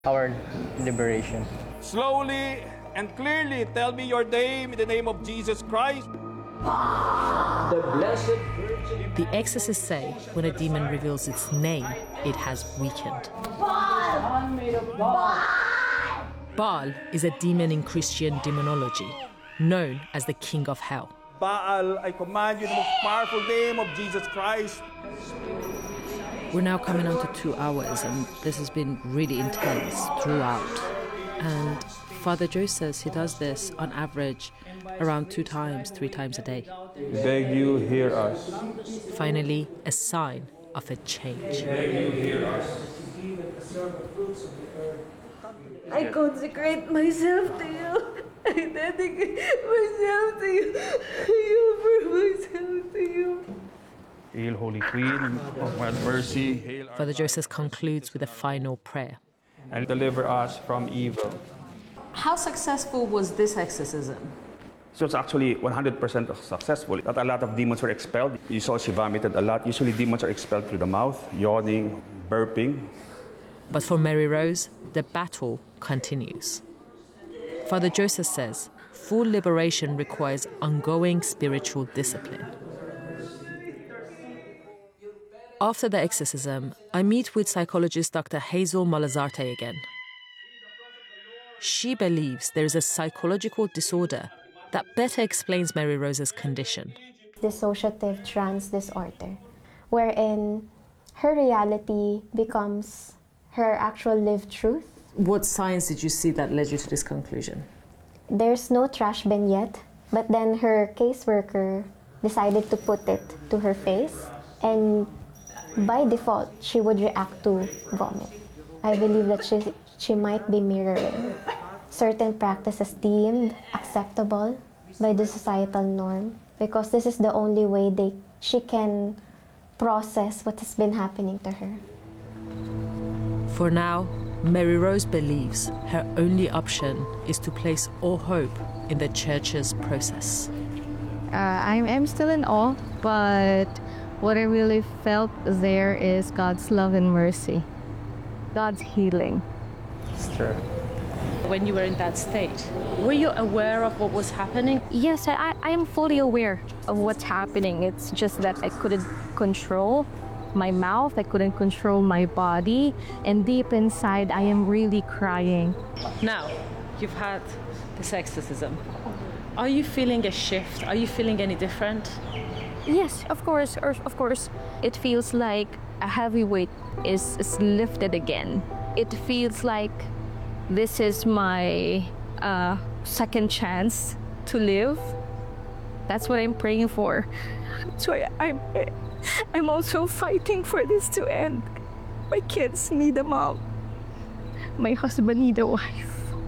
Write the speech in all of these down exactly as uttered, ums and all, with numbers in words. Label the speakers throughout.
Speaker 1: our liberation.
Speaker 2: Slowly and clearly tell me your name in the name of Jesus Christ.
Speaker 3: The Blessed Virgin.
Speaker 4: The exorcists say when a demon reveals its name, it has weakened.
Speaker 3: Baal! Baal!
Speaker 4: Baal is a demon in Christian demonology, known as the king of hell.
Speaker 2: Baal, I command you in the most powerful name of Jesus Christ.
Speaker 4: We're now coming on to two hours, and this has been really intense throughout. And Father Joe says he does this on average around two times, three times a day.
Speaker 2: We beg you, hear us.
Speaker 4: Finally, a sign of a change.
Speaker 2: We beg you, hear us.
Speaker 5: I consecrate myself to you. I dedicate myself to you. I offer myself to you.
Speaker 2: Hail, Holy Queen of mercy. Hail our
Speaker 4: Father Joseph concludes with a final prayer.
Speaker 2: And deliver us from evil.
Speaker 4: How successful was this exorcism?
Speaker 6: So it's actually one hundred percent successful. Not a lot of demons were expelled. You saw she vomited a lot. Usually demons are expelled through the mouth, yawning, burping.
Speaker 4: But for Mary Rose, the battle continues. Father Joseph says full liberation requires ongoing spiritual discipline. After the exorcism, I meet with psychologist Doctor Hazel Malazarte again. She believes there is a psychological disorder that better explains Mary Rose's condition.
Speaker 7: Dissociative trance disorder, wherein her reality becomes her actual lived truth.
Speaker 4: What signs did you see that led you to this conclusion?
Speaker 7: There's no trash bin yet, but then her caseworker decided to put it to her face, and by default, she would react to vomit. I believe that she, she might be mirroring certain practices deemed acceptable by the societal norm, because this is the only way they, she can process what has been happening to her.
Speaker 4: For now, Mary Rose believes her only option is to place all hope in the Church's process.
Speaker 8: Uh, I'm, I'm still in awe, but what I really felt there is God's love and mercy, God's healing.
Speaker 1: It's true.
Speaker 4: When you were in that state, were you aware of what was happening?
Speaker 8: Yes, I, I am fully aware of what's happening. It's just that I couldn't control my mouth, I couldn't control my body, and deep inside, I am really crying.
Speaker 4: Now, you've had this exorcism. Are you feeling a shift? Are you feeling any different?
Speaker 8: Yes, of course, or, of course. It feels like a heavy weight is, is lifted again. It feels like this is my uh, second chance to live. That's what I'm praying for. So I, I'm, I'm also fighting for this to end. My kids need a mom. My husband need a wife.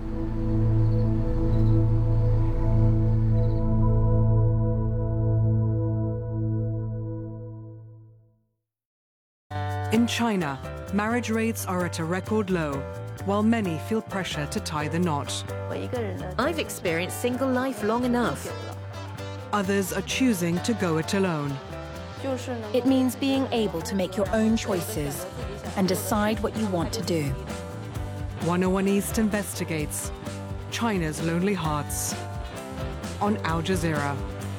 Speaker 9: In China, marriage rates are at a record low, while many feel pressure to tie the knot.
Speaker 10: I've experienced single life long enough.
Speaker 9: Others are choosing to go it alone.
Speaker 11: It means being able to make your own choices and decide what you want to do.
Speaker 9: one oh one East investigates China's lonely hearts on Al Jazeera.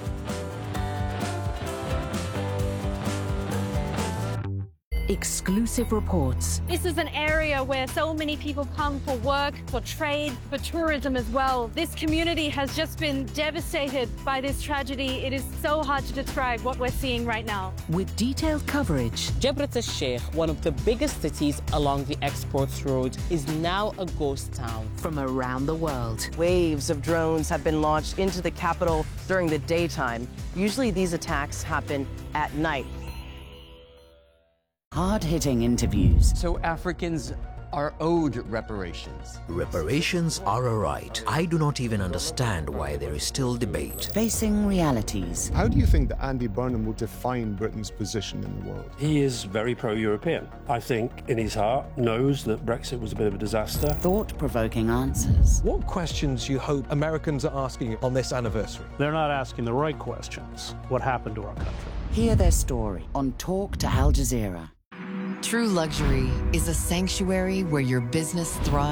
Speaker 10: Exclusive reports.
Speaker 12: This is an area where so many people come for work, for trade, for tourism as well. This community has just been devastated by this tragedy. It is so hard to describe what we're seeing right now.
Speaker 10: With detailed coverage.
Speaker 13: Jebret al-Sheikh, one of the biggest cities along the exports road, is now a ghost town.
Speaker 10: From around the world.
Speaker 14: Waves of drones have been launched into the capital during the daytime. Usually these attacks happen at night.
Speaker 10: Hard-hitting interviews.
Speaker 15: So Africans are owed reparations.
Speaker 16: Reparations are a right. I do not even understand why there is still debate.
Speaker 10: Facing realities.
Speaker 17: How do you think that Andy Burnham will define Britain's position in the world?
Speaker 18: He is very pro-European. I think in his heart knows that Brexit was a bit of a disaster.
Speaker 10: Thought-provoking answers.
Speaker 19: What questions do you hope Americans are asking on this anniversary?
Speaker 20: They're not asking the right questions. What happened to our country?
Speaker 10: Hear their story on Talk to Al Jazeera.
Speaker 21: True luxury is a sanctuary where your business thrives.